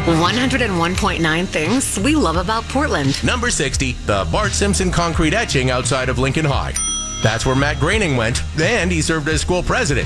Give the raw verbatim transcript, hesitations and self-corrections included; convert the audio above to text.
one oh one point nine things we love about Portland. Number sixty, the Bart Simpson concrete etching outside of Lincoln High. That's where Matt Groening went, and he served as school president.